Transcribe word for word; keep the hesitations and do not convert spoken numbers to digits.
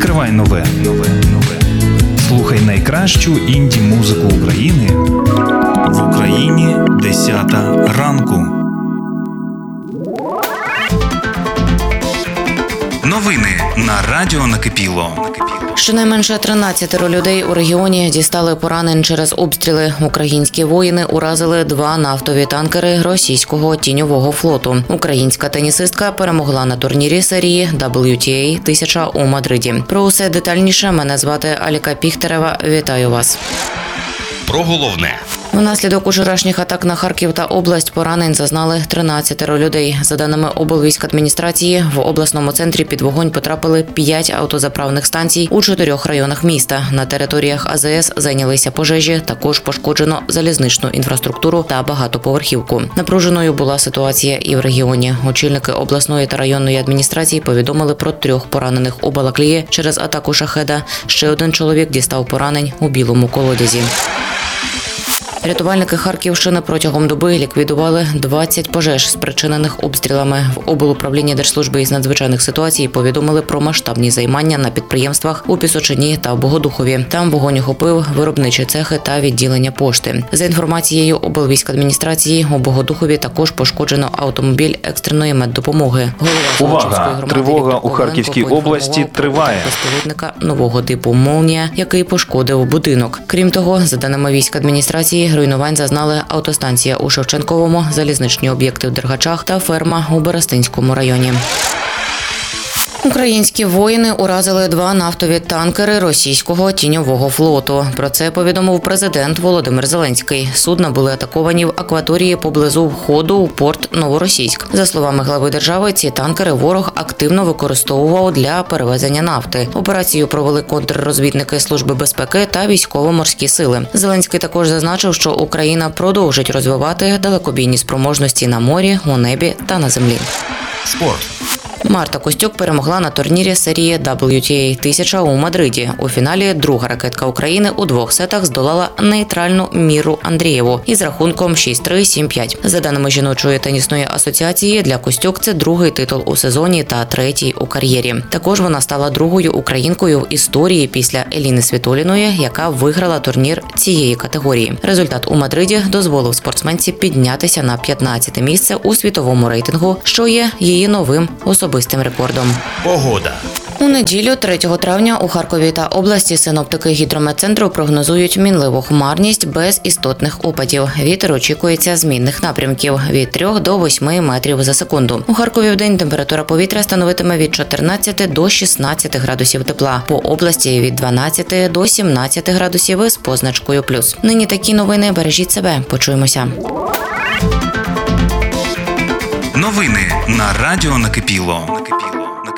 Відкривай нове. Нове. Нове. Слухай найкращу інді-музику України в Україні десята ранку. Новини на радіо Накипіло. Щонайменше тринадцятеро людей у регіоні дістали поранень через обстріли. Українські воїни уразили два нафтові танкери російського тіньового флоту. Українська тенісистка перемогла на турнірі серії дабл ю ті ей тисяча у Мадриді. Про усе детальніше мене звати Аліка Піхтерева. Вітаю вас. Про головне. Внаслідок учорашніх атак на Харків та область поранень зазнали тринадцятеро людей. За даними облвійськадміністрації, в обласному центрі під вогонь потрапили п'ять автозаправних станцій у чотирьох районах міста. На територіях а зе ес зайнялися пожежі, також пошкоджено залізничну інфраструктуру та багатоповерхівку. Напруженою була ситуація і в регіоні. Очільники обласної та районної адміністрації повідомили про трьох поранених у Балаклії через атаку шахеда. Ще один чоловік дістав поранень у Білому Колодязі. Рятувальники Харківщини протягом доби ліквідували двадцять пожеж, спричинених обстрілами. В облуправлінні Держслужби із надзвичайних ситуацій повідомили про масштабні займання на підприємствах у Пісочині та Богодухові. Там вогонь охопив виробничі цехи та відділення пошти. За інформацією облвійськадміністрації, у Богодухові також пошкоджено автомобіль екстреної меддопомоги. Увага! Тривога у Харківській області триває. Безпілотника нового типу «Молнія», який пошкодив будинок. Крім того, за даними військадміністрації, руйнувань зазнали автостанція у Шевченковому, залізничні об'єкти в Дергачах та ферма у Берестинському районі. Українські воїни уразили два нафтові танкери російського тіньового флоту. Про це повідомив президент Володимир Зеленський. Судна були атаковані в акваторії поблизу входу у порт Новоросійськ. За словами глави держави, ці танкери ворог активно використовував для перевезення нафти. Операцію провели контррозвідники Служби безпеки та військово-морські сили. Зеленський також зазначив, що Україна продовжить розвивати далекобійні спроможності на морі, у небі та на землі. Спорт. Марта Костюк перемогла на турнірі серії дабл ю ті ей тисяча у Мадриді. У фіналі друга ракетка України у двох сетах здолала нейтральну Міру Андрієву із рахунком шість три - сім п'ять. За даними жіночої тенісної асоціації, для Костюк це другий титул у сезоні та третій у кар'єрі. Також вона стала другою українкою в історії після Еліни Світоліної, яка виграла турнір цієї категорії. Результат у Мадриді дозволив спортсменці піднятися на п'ятнадцяте місце у світовому рейтингу, що є її новим особистим особистим рекордом. Погода. У неділю, третього травня, у Харкові та області синоптики гідрометцентру прогнозують мінливу хмарність без істотних опадів. Вітер очікується змінних напрямків – від трьох до восьми метрів за секунду. У Харкові вдень температура повітря становитиме від чотирнадцяти до шістнадцяти градусів тепла. По області – від дванадцяти до сімнадцяти градусів із позначкою плюс. Нині такі новини. Бережіть себе. Почуємося. Новини на радіо Накипіло.